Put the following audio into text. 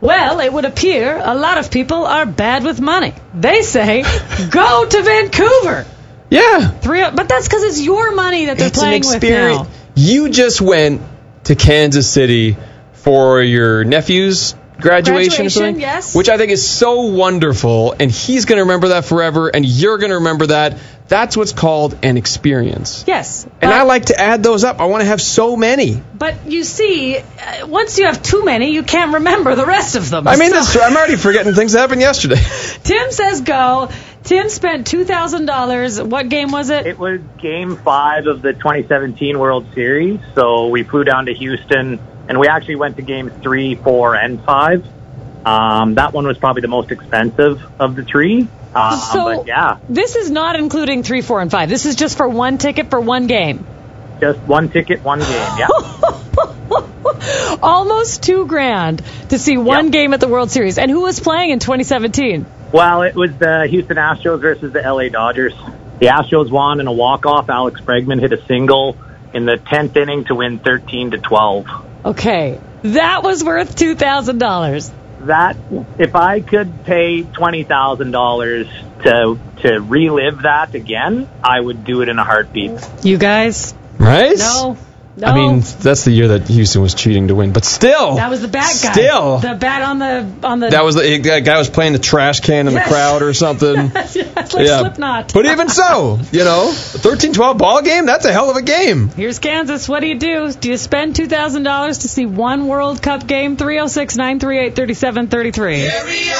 Well, it would appear a lot of people are bad with money. They say, go to Vancouver. Yeah. But that's because it's your money that they're playing with now. You just went to Kansas City for your nephew's graduation or something, yes. Which I think is so wonderful, and he's going to remember that forever, and you're going to remember that. That's what's called an experience. Yes. And I like to add those up. I want to have so many. But you see, once you have too many, you can't remember the rest of them. I mean, that's true. I'm already forgetting things that happened yesterday. Tim says go. Tim spent $2,000. What game was it? It was Game 5 of the 2017 World Series. So we flew down to Houston, and we actually went to Games 3, 4, and 5. That one was probably the most expensive of the three. But yeah. This is not including 3, 4, and 5. This is just for one ticket for one game. Just one ticket, one game, yeah. Almost $2,000 to see one game at the World Series. And who was playing in 2017? Well, it was the Houston Astros versus the LA Dodgers. The Astros won in a walk-off. Alex Bregman hit a single in the 10th inning to win 13-12. Okay, that was worth $2,000. That, if I could pay $20,000 to relive that again, I would do it in a heartbeat. You guys? Right? No. I mean, that's the year that Houston was cheating to win, but still. That was the bat guy. Still. The bat on the. That was the guy was playing the trash can in the crowd or something. Yes, like Slipknot. But even so, a 13-12 ball game, that's a hell of a game. Here's Kansas. What do you do? Do you spend $2,000 to see one World Cup game? 306-938-3733.